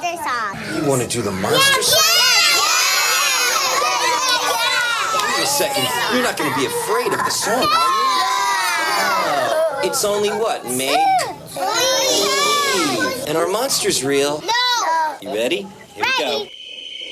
monster song. You want to do the monster song? Wait a second. You're not going to be afraid of the song, are you? It's only what? Make believe. And are monsters real? No. You ready? Here we go.